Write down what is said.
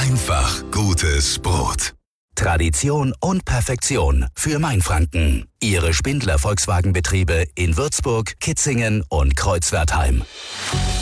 Einfach gutes Brot. Tradition und Perfektion für Mainfranken. Ihre Spindler Volkswagenbetriebe in Würzburg, Kitzingen und Kreuzwertheim.